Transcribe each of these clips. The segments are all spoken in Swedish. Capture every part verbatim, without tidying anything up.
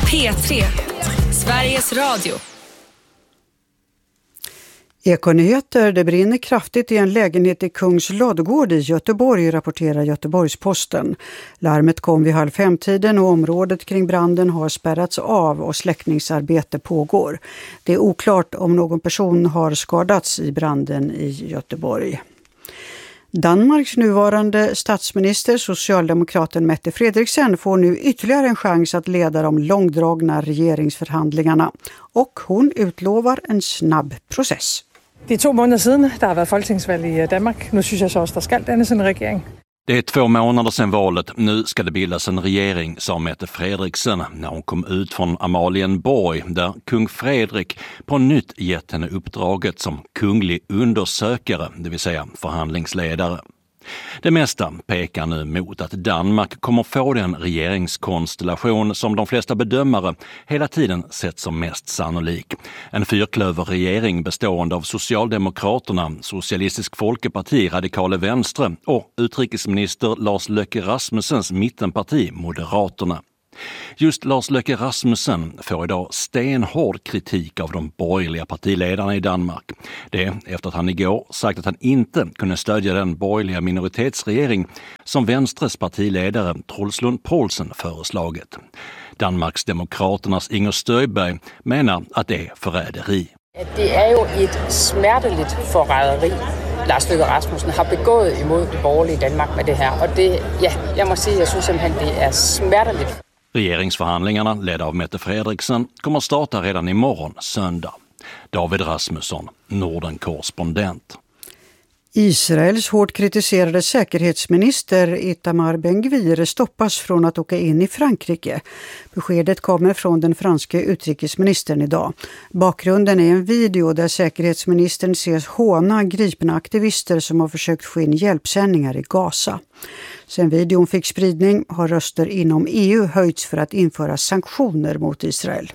P tre, Sveriges Radio. Ekonyheter, det brinner kraftigt i en lägenhet i Kungs Ladugård i Göteborg, rapporterar Göteborgs-Posten. Larmet kom vid halv femtiden och området kring branden har spärrats av och släckningsarbete pågår. Det är oklart om någon person har skadats i branden i Göteborg. Danmarks nuvarande statsminister, socialdemokraten Mette Frederiksen, får nu ytterligare en chans att leda de långdragna regeringsförhandlingarna. Och hon utlovar en snabb process. Det är två månader sedan det har varit folketingsvalg i Danmark. Nu syns jag så att det ska dannas en regering. Det är två månader sedan valet. Nu ska det bildas en regering, sa Mette Frederiksen när hon kom ut från Amalienborg, där kung Fredrik på nytt gett henne uppdraget som kunglig undersökare, det vill säga förhandlingsledare. Det mesta pekar nu mot att Danmark kommer få den regeringskonstellation som de flesta bedömare hela tiden sett som mest sannolik. En fyrklöverregering bestående av Socialdemokraterna, Socialistisk Folkeparti, Radikale Venstre och utrikesminister Lars Løkke Rasmussens mittenparti Moderaterna. Just Lars Løkke Rasmussen får idag stenhård kritik av de borgerliga partiledarna i Danmark. Det efter att han igår sagt att han inte kunde stödja den borgerliga minoritetsregering som Venstres partiledare Troels Lund Poulsen föreslagit. Danmarks Demokraternas Inger Støjberg menar att det är förräderi. Det är ju ett smärteligt förräderi Lars Løkke Rasmussen har begått emot det borgerliga Danmark med det här. Och det, ja, jag måste säga, jag synes simpelthen det är smärteligt. Regeringsförhandlingarna, ledda av Mette Frederiksen, kommer starta redan imorgon söndag. David Rasmusson, Norden-korrespondent. Israels hårt kritiserade säkerhetsminister Itamar Ben-Gvir stoppas från att åka in i Frankrike. Beskedet kommer från den franske utrikesministern idag. Bakgrunden är en video där säkerhetsministern ses håna gripna aktivister som har försökt få in hjälpsändningar i Gaza. Sen videon fick spridning har röster inom E U höjts för att införa sanktioner mot Israel.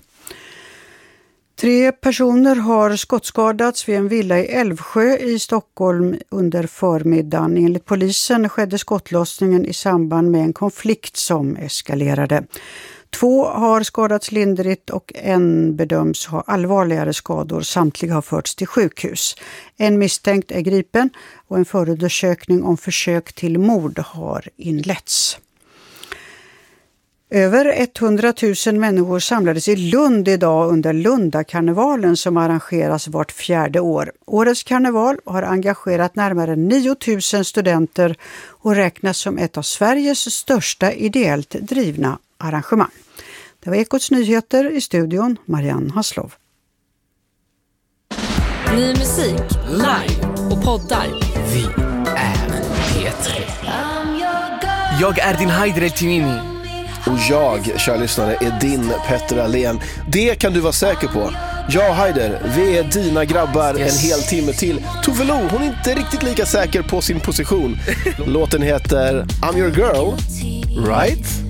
Tre personer har skottskadats vid en villa i Älvsjö i Stockholm under förmiddagen. Enligt polisen skedde skottlossningen i samband med en konflikt som eskalerade. Två har skadats lindrigt och en bedöms ha allvarligare skador. Samtliga har förts till sjukhus. En misstänkt är gripen och en förundersökning om försök till mord har inletts. Över hundratusen människor samlades i Lund idag under Lundakarnevalen som arrangeras vart fjärde år. Årets karneval har engagerat närmare nio tusen studenter och räknas som ett av Sveriges största ideellt drivna arrangemang. Det var Ekots nyheter, i studion Marianne Haslov. Ny musik, live och poddar. Vi är P tre. Jag är din Haider El Timimi. Och jag, kära lyssnare, är din Petter Alén. Det kan du vara säker på. Jag, Haider, vi är dina grabbar yes. En hel timme till. Tove Lo, hon är inte riktigt lika säker på sin position. Låten heter I'm Your Girl, right?